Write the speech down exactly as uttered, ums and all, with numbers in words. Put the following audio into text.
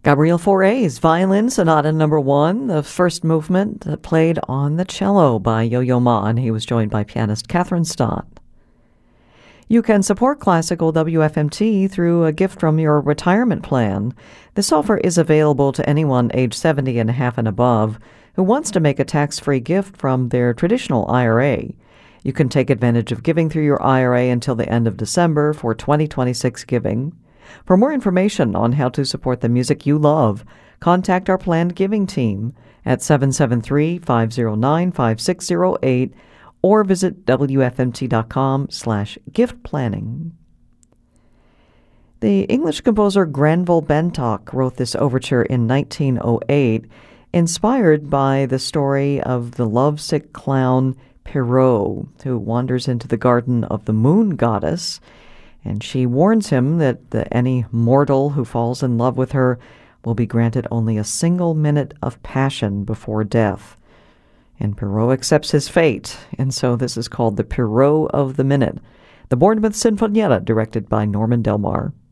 Gabriel Fauré's Violin Sonata Number One, the first movement uh, played on the cello by Yo-Yo Ma, and he was joined by pianist Catherine Stott. You can support Classical W F M T through a gift from your retirement plan. This offer is available to anyone age seventy and a half and above who wants to make a tax-free gift from their traditional I R A. You can take advantage of giving through your I R A until the end of December for twenty twenty-six giving. For more information on how to support the music you love, contact our planned giving team at seven seven three, five zero nine, five six zero eight or visit W F M T dot com slash gift planning. The English composer Granville Bentock wrote this overture in nineteen oh eight, inspired by the story of the lovesick clown Pierrot, who wanders into the garden of the moon goddess, and she warns him that the, any mortal who falls in love with her will be granted only a single minute of passion before death. And Pierrot accepts his fate, and so this is called the Pierrot of the Minute, the Bournemouth Sinfonietta, directed by Norman Delmar.